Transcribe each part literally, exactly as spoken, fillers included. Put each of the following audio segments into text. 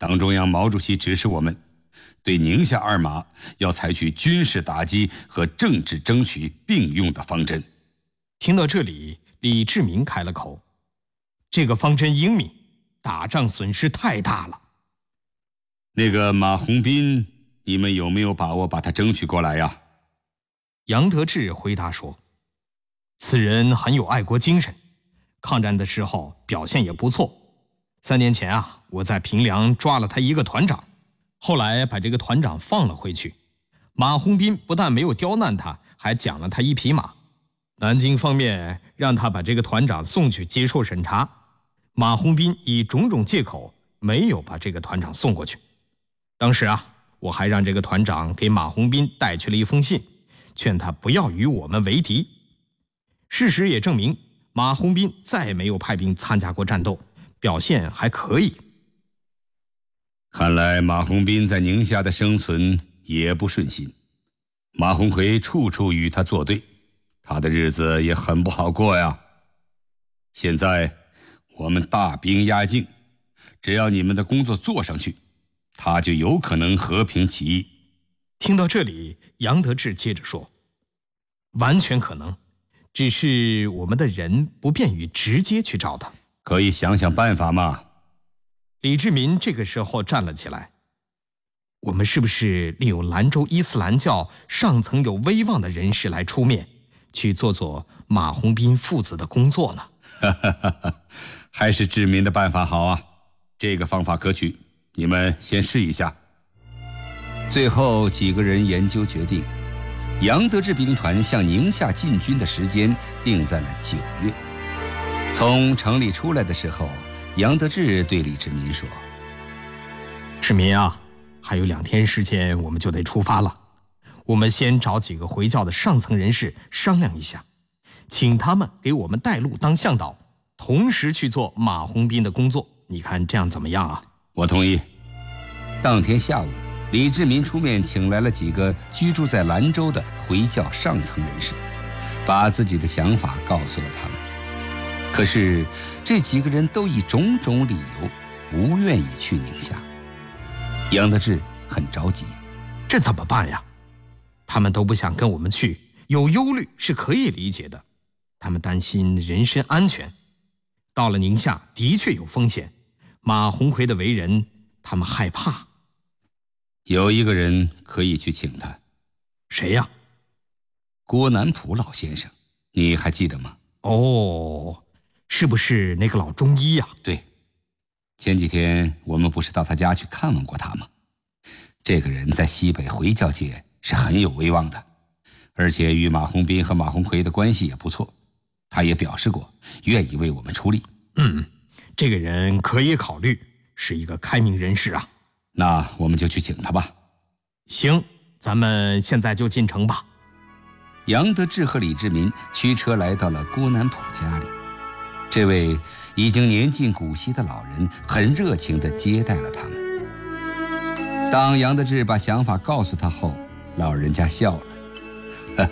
党中央毛主席指示我们，对宁夏二马要采取军事打击和政治争取并用的方针。 听到这里，李志民开了口：这个方针英明，打仗损失太大了。 那个马鸿宾，你们有没有把握把他争取过来呀？ 杨得志回答说：此人很有爱国精神，抗战的时候表现也不错。三年前啊，我在平凉抓了他一个团长，后来把这个团长放了回去。马鸿宾不但没有刁难他，还奖了他一匹马。南京方面让他把这个团长送去接受审查，马鸿宾以种种借口没有把这个团长送过去。当时啊，我还让这个团长给马鸿宾带去了一封信，劝他不要与我们为敌。事实也证明，马鸿宾再没有派兵参加过战斗，表现还可以。 看来马鸿宾在宁夏的生存也不顺心，马鸿逵处处与他作对，他的日子也很不好过呀。现在我们大兵压境，只要你们的工作做上去，他就有可能和平起义。 听到这里，杨得志接着说：完全可能，只是我们的人不便于直接去找他。 可以想想办法嘛。 李志民这个时候站了起来：我们是不是利用兰州伊斯兰教上层有威望的人士来出面，去做做马鸿宾父子的工作呢？ 还是志民的办法好啊，这个方法可取，你们先试一下。最后几个人研究决定，杨得志兵团向宁夏进军的时间定在了九月。从城里出来的时候，杨得志对李志民说： 志民啊，还有两天时间我们就得出发了，我们先找几个回教的上层人士商量一下，请他们给我们带路当向导，同时去做马鸿宾的工作，你看这样怎么样啊？ 我同意。当天下午，李志民出面请来了几个居住在兰州的回教上层人士，把自己的想法告诉了他们。可是这几个人都以种种理由不愿意去宁夏。杨得志很着急， 这怎么办呀？他们都不想跟我们去，有忧虑是可以理解的，他们担心人身安全。到了宁夏的确有风险，马鸿逵的为人他们害怕。 有一个人可以去请他。 谁呀？ 郭南普老先生，你还记得吗？ 哦，是不是那个老中医呀？ 对，前几天我们不是到他家去看望过他吗？这个人在西北回教界是很有威望的，而且与马鸿宾和马鸿逵的关系也不错，他也表示过愿意为我们出力。 嗯，这个人可以考虑，是一个开明人士啊。 那我们就去请他吧。 行，咱们现在就进城吧。 杨得志和李志民驱车来到了郭南普家里，这位已经年近古稀的老人很热情地接待了他们。当杨得志把想法告诉他后，老人家笑了，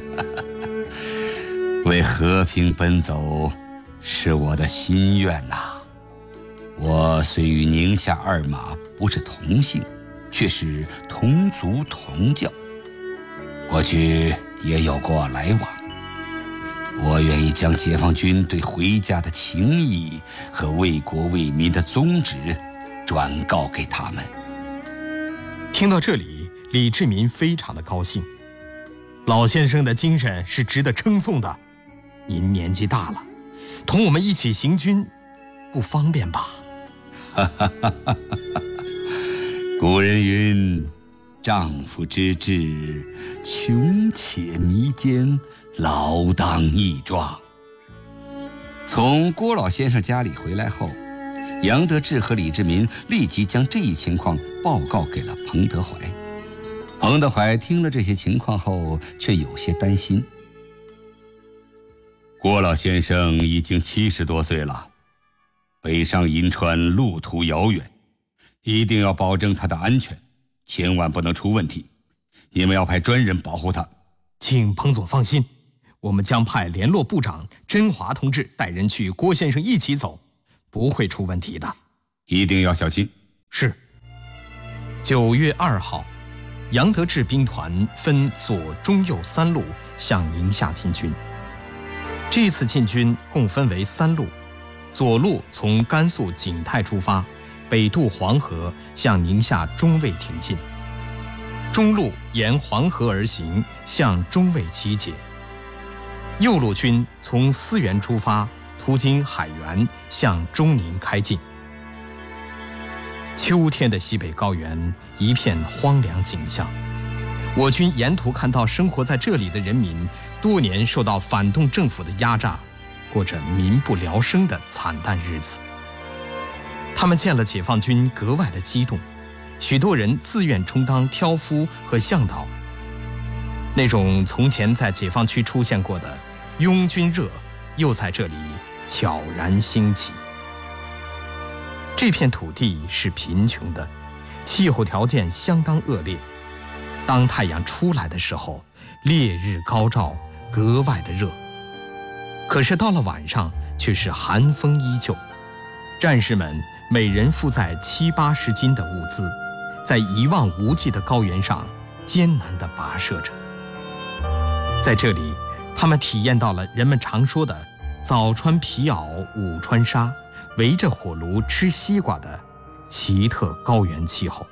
为和平奔走是我的心愿呐、啊。我虽与宁夏二马不是同姓，却是同族同教，过去也有过来往。我愿意将解放军对回家的情谊和为国为民的宗旨转告给他们。 听到这里，李志民非常的高兴，老先生的精神是值得称颂的。您年纪大了，同我们一起行军不方便吧？ 古人云，丈夫之志，穷且弥坚，老当益壮。从郭老先生家里回来后，杨得志和李志民立即将这一情况报告给了彭德怀。彭德怀听了这些情况后，却有些担心。郭老先生已经七十多岁了，北上银川路途遥远，一定要保证他的安全，千万不能出问题。你们要派专人保护他。 请彭总放心，我们将派联络部长甄华同志带人去郭先生一起走，不会出问题的。 一定要小心。 是。 九月二号，杨得志兵团分左、中、右三路向宁夏进军。这次进军共分为三路：左路从甘肃景泰出发，北渡黄河向宁夏中卫挺进；中路沿黄河而行，向中卫集结；右路军从思源出发，途经海原，向中宁开进。秋天的西北高原一片荒凉景象，我军沿途看到生活在这里的人民多年受到反动政府的压榨，过着民不聊生的惨淡日子。他们见了解放军格外的激动，许多人自愿充当挑夫和向导。那种从前在解放区出现过的拥军热，又在这里悄然兴起。这片土地是贫穷的，气候条件相当恶劣。当太阳出来的时候，烈日高照，格外的热。可是到了晚上，却是寒风依旧。战士们每人负载七八十斤的物资，在一望无际的高原上艰难地跋涉着。在这里，他们体验到了人们常说的早穿皮袄，午穿纱，围着火炉吃西瓜的奇特高原气候。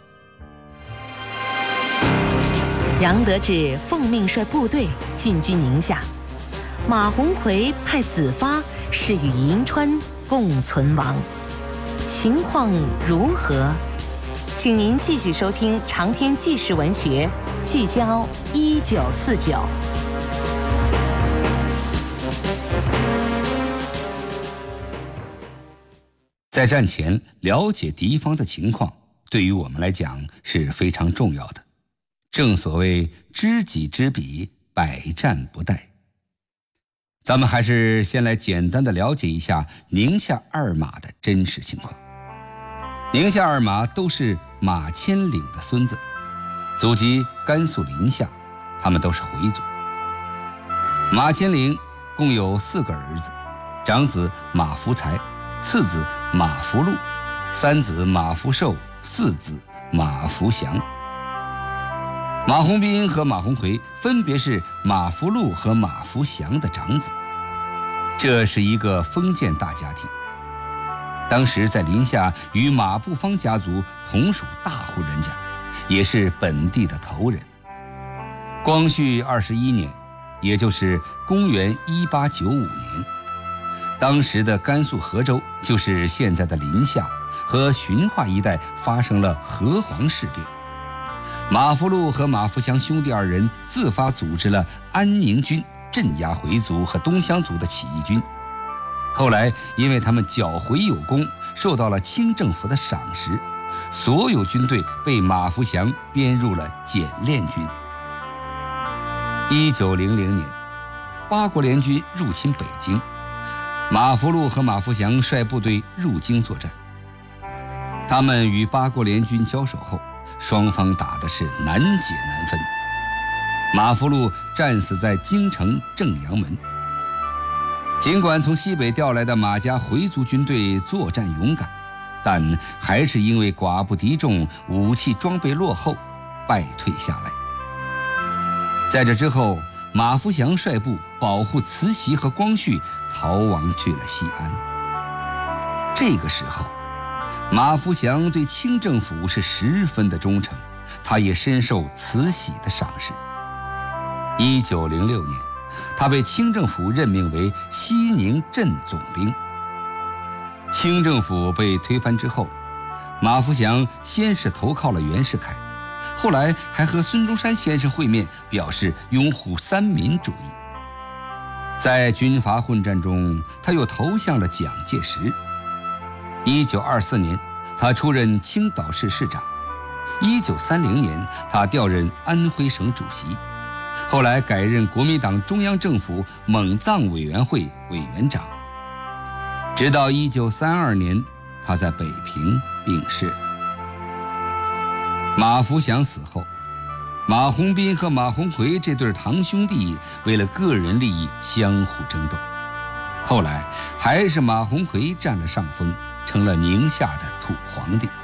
杨得志奉命率部队进军宁夏，马鸿逵派子发誓与银川共存亡。情况如何？请您继续收听长篇纪实文学《聚焦一九四九》。 在战前了解敌方的情况，对于我们来讲是非常重要的。正所谓知己知彼，百战不殆。咱们还是先来简单的了解一下宁夏二马的真实情况。宁夏二马都是马千岭的孙子，祖籍甘肃临夏，他们都是回族。马千岭共有四个儿子，长子马福才，次子马福禄，三子马福寿，四子马福祥。马鸿宾和马鸿逵分别是马福禄和马福祥的长子。这是一个封建大家庭，当时在临夏与马步芳家族同属大户人家，也是本地的头人。光绪二十一年，也就是公元一八九五年，当时的甘肃合州，就是现在的临夏和循化一带发生了河黄事变。马福禄和马福祥兄弟二人自发组织了安宁军，镇压回族和东乡族的起义军。后来因为他们剿回有功，受到了清政府的赏识，所有军队被马福祥编入了检练军。一九零零年，八国联军入侵北京，马福禄和马福祥率部队入京作战。他们与八国联军交手后，双方打的是难解难分。马福禄战死在京城正阳门。尽管从西北调来的马家回族军队作战勇敢，但还是因为寡不敌众，武器装备落后，败退下来。在这之后，马福祥率部保护慈禧和光绪，逃亡去了西安。这个时候，马福祥对清政府是十分的忠诚，他也深受慈禧的赏识。一九零六年，他被清政府任命为西宁镇总兵。清政府被推翻之后，马福祥先是投靠了袁世凯，后来还和孙中山先生会面，表示拥护三民主义。在军阀混战中，他又投向了蒋介石。一九二四年，他出任青岛市市长。一九三零年，他调任安徽省主席，后来改任国民党中央政府蒙藏委员会委员长。直到一九三二年，他在北平病逝。马福祥死后，马鸿宾和马鸿逵这对堂兄弟为了个人利益相互争斗，后来还是马鸿逵占了上风，成了宁夏的土皇帝。